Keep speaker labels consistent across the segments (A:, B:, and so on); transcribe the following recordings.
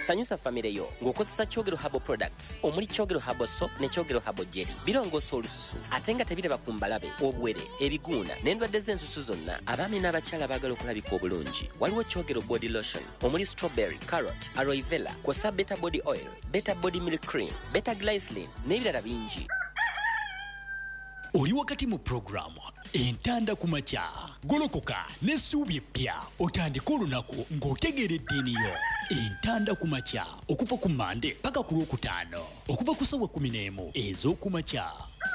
A: sanyusa famire yo ng'okozesa Kyogero Herbal Products omuli Kyogero Herbal Soap ne Kyogero Herbal Jelly. Birongoosa olususu ate nga tebiraba ku mbalabe, obwere, ebiguuna n'endwadde z'ensusu zonna. Abaami n'abakyala baagala okulabika obulungi. Waliwo Kyogero Body Lotion omuli strawberry, carrot, aloe vera, kw'ossa Beta Body Oil, Beta Body Milk Cream, Beta Glycerin n'ebirala bingi.
B: Oli wakati mu programu entanda ku makya golokoka n'essuubi eppya otandika olunaku ng'otegeeredde eniyo. Entanda ku makya okuva ku Mande paka ku Lwokutaano okuva ku ssaawa 11 ez'oku makya.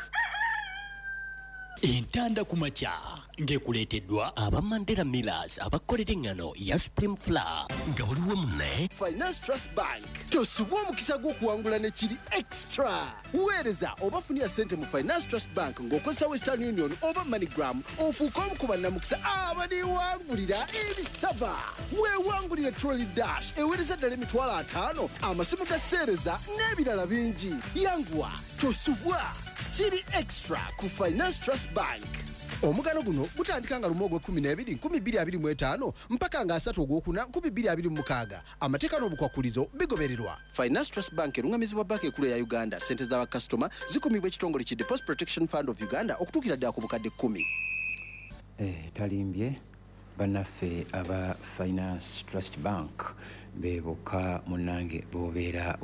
B: Entanda ku makya ng'ekuleeteddwa aba Mandela Millers abakolera engano ya Supreme Flour nga waliwo munne
C: Finance Trust Bank. Tosubwa omukisa gw'okuwangula ne kiri extra. Weereza oba funira ssente mu Finance Trust Bank ng'okozesa Western Union oba MoneyGram ofuuka omu ku bannamukisa abaniwangulira ebisava. Weewangulire Trolley Dash eweereza ddala $50,000 amasimu ga sseereza n'ebirala bingi. Yanguwa tosubwa kiri extra ku Finance Trust Bank. Omugano guno gutandika nga 12/2025 mpaka nga 3/2026. Amateeka n'obukwakulizo bigobererwa. Finance Trust Bank erungamizibwa banka ekulu ya Uganda. Sente za bakasitoma zikumibwa ekitongole ki Deposit Protection Fund of Uganda okutuukira ddala ku bukadde 10.
D: Talimbye bannaffe aba Finance Trust Bank beboka munange bobeera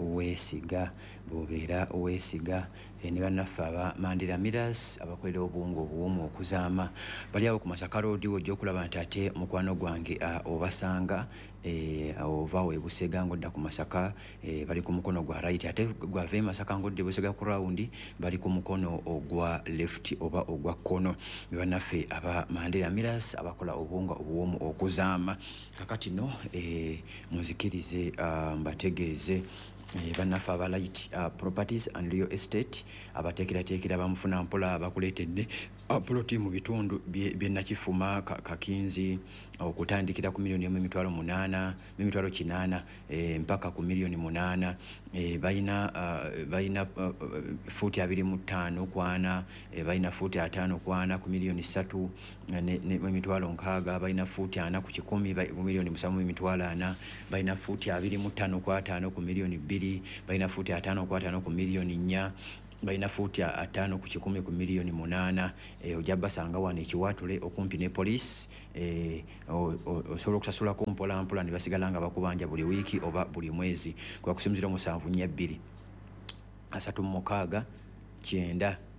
D: weesiga ne bannaffe aba Mandela Millers abakolera obwongo obuwumu okuzaama bali awo ku Masaka Road wojja okulaba nti ate mukwano gwange obasanga ova Busega ng'odda ku Masaka bali ku mukono gwa right ate gwava e Masaka ng'odda Busega ku rawundi bali ku mukono ogwa left oba ogwa kkono. Bannaffe aba Mandela Millers abakola obwongo obuwumu okuzaama. Kakati no muzikirize mbategeeze bannaffe aba Light Properties and Real Estate abateekerateekera bamufuna mpola abakuleetedde ploti mu bitundu by'Nakifuma Kakinzi okutandikira ku $1,800,000 mpaka ku $1,800,000. Bayina fuuti 25 kwana bayina fuuti 5 kwana ku $3,600,000 bayina fuuti 4 ku 10 ku $7,400,000 bayina fuuti 25 ku 5 ku $2,000,000 bayina fuuti 5 ku 5 ku $4,000,000 bayina fuuti 5 ku 10 ku $8,000,000. Ojja basanga wano ekiwaatule okumpi ne police osobola okusasulako mpola mpola ne basigala nga bakubanja buli wiiki oba buli mwezi kwa kusinziira 742 36 9